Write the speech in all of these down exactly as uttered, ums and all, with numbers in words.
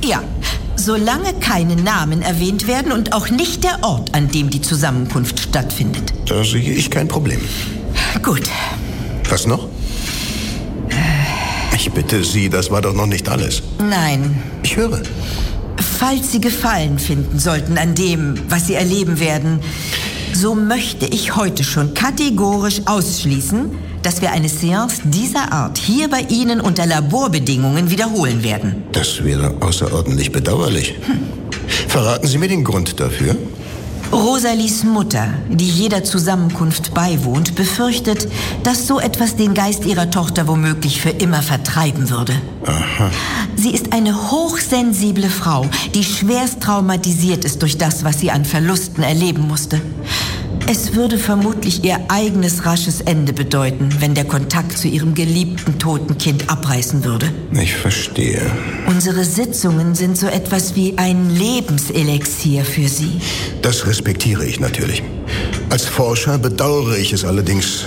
Ja, solange keine Namen erwähnt werden und auch nicht der Ort, an dem die Zusammenkunft stattfindet. Da sehe ich kein Problem. Gut. Was noch? Ich bitte Sie, das war doch noch nicht alles. Nein. Ich höre. Falls Sie Gefallen finden sollten an dem, was Sie erleben werden, so möchte ich heute schon kategorisch ausschließen, dass wir eine Seance dieser Art hier bei Ihnen unter Laborbedingungen wiederholen werden. Das wäre außerordentlich bedauerlich. Hm. Verraten Sie mir den Grund dafür? Rosalies Mutter, die jeder Zusammenkunft beiwohnt, befürchtet, dass so etwas den Geist ihrer Tochter womöglich für immer vertreiben würde. Aha. Sie ist eine hochsensible Frau, die schwerst traumatisiert ist durch das, was sie an Verlusten erleben musste. Es würde vermutlich ihr eigenes rasches Ende bedeuten, wenn der Kontakt zu ihrem geliebten toten Kind abreißen würde. Ich verstehe. Unsere Sitzungen sind so etwas wie ein Lebenselixier für sie. Das respektiere ich natürlich. Als Forscher bedauere ich es allerdings.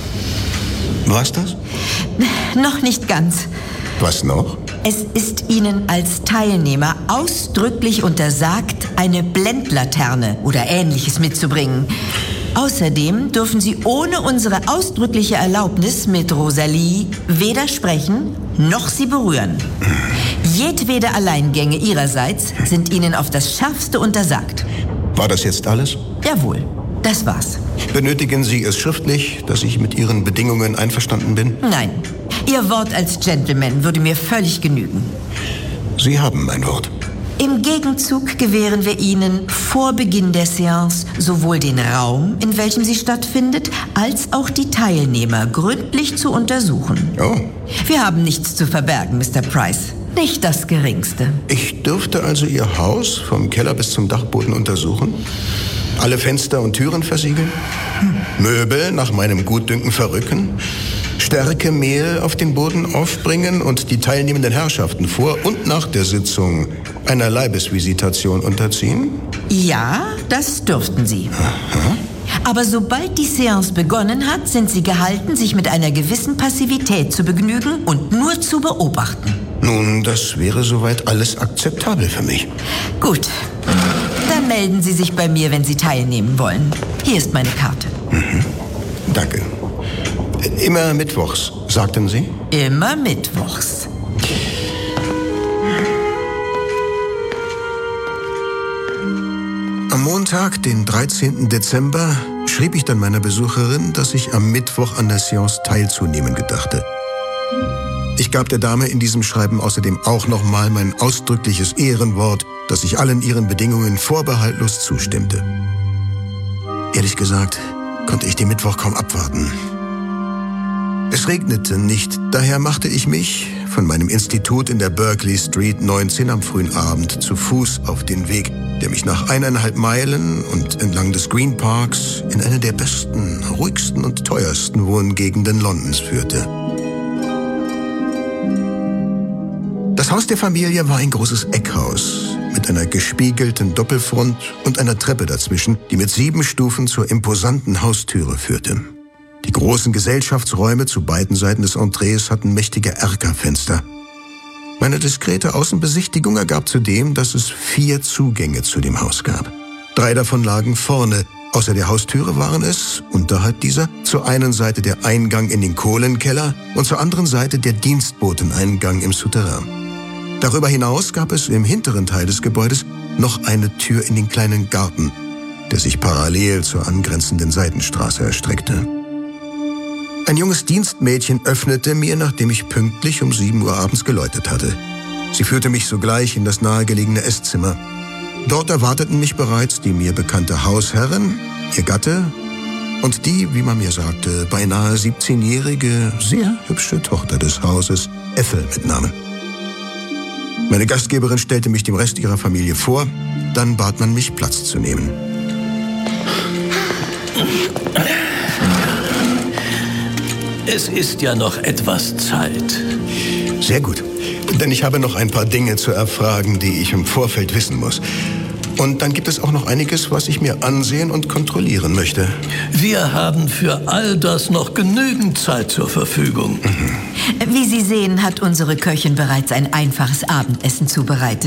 War's das? Noch nicht ganz. Was noch? Es ist Ihnen als Teilnehmer ausdrücklich untersagt, eine Blendlaterne oder Ähnliches mitzubringen. Außerdem dürfen Sie ohne unsere ausdrückliche Erlaubnis mit Rosalie weder sprechen noch sie berühren. Jedwede Alleingänge Ihrerseits sind Ihnen auf das Schärfste untersagt. War das jetzt alles? Jawohl, das war's. Benötigen Sie es schriftlich, dass ich mit Ihren Bedingungen einverstanden bin? Nein. Ihr Wort als Gentleman würde mir völlig genügen. Sie haben mein Wort. Im Gegenzug gewähren wir Ihnen vor Beginn der Seance sowohl den Raum, in welchem sie stattfindet, als auch die Teilnehmer gründlich zu untersuchen. Oh. Wir haben nichts zu verbergen, Mister Price. Nicht das Geringste. Ich dürfte also Ihr Haus vom Keller bis zum Dachboden untersuchen? Alle Fenster und Türen versiegeln? Hm. Möbel nach meinem Gutdünken verrücken? Stärkemehl auf den Boden aufbringen und die teilnehmenden Herrschaften vor und nach der Sitzung einer Leibesvisitation unterziehen? Ja, das dürften Sie. Aha. Aber sobald die Seance begonnen hat, sind Sie gehalten, sich mit einer gewissen Passivität zu begnügen und nur zu beobachten. Nun, das wäre soweit alles akzeptabel für mich. Gut, dann melden Sie sich bei mir, wenn Sie teilnehmen wollen. Hier ist meine Karte. Mhm. Danke. Immer mittwochs, sagten Sie? Immer mittwochs. Am Montag, den dreizehnten Dezember, schrieb ich dann meiner Besucherin, dass ich am Mittwoch an der Seance teilzunehmen gedachte. Ich gab der Dame in diesem Schreiben außerdem auch nochmal mein ausdrückliches Ehrenwort, dass ich allen ihren Bedingungen vorbehaltlos zustimmte. Ehrlich gesagt, konnte ich den Mittwoch kaum abwarten. Es regnete nicht, daher machte ich mich von meinem Institut in der Berkeley Street neunzehn am frühen Abend zu Fuß auf den Weg, der mich nach eineinhalb Meilen und entlang des Green Parks in eine der besten, ruhigsten und teuersten Wohngegenden Londons führte. Das Haus der Familie war ein großes Eckhaus mit einer gespiegelten Doppelfront und einer Treppe dazwischen, die mit sieben Stufen zur imposanten Haustüre führte. Die großen Gesellschaftsräume zu beiden Seiten des Entrees hatten mächtige Erkerfenster. Meine diskrete Außenbesichtigung ergab zudem, dass es vier Zugänge zu dem Haus gab. Drei davon lagen vorne. Außer der Haustüre waren es, unterhalb dieser, zur einen Seite der Eingang in den Kohlenkeller und zur anderen Seite der Dienstboteneingang im Souterrain. Darüber hinaus gab es im hinteren Teil des Gebäudes noch eine Tür in den kleinen Garten, der sich parallel zur angrenzenden Seitenstraße erstreckte. Ein junges Dienstmädchen öffnete mir, nachdem ich pünktlich um sieben Uhr abends geläutet hatte. Sie führte mich sogleich in das nahegelegene Esszimmer. Dort erwarteten mich bereits die mir bekannte Hausherrin, ihr Gatte und die, wie man mir sagte, beinahe siebzehnjährige, sehr hübsche Tochter des Hauses, Ethel mit Namen. Meine Gastgeberin stellte mich dem Rest ihrer Familie vor, dann bat man mich, Platz zu nehmen. Es ist ja noch etwas Zeit. Sehr gut, denn ich habe noch ein paar Dinge zu erfragen, die ich im Vorfeld wissen muss. Und dann gibt es auch noch einiges, was ich mir ansehen und kontrollieren möchte. Wir haben für all das noch genügend Zeit zur Verfügung. Mhm. Wie Sie sehen, hat unsere Köchin bereits ein einfaches Abendessen zubereitet.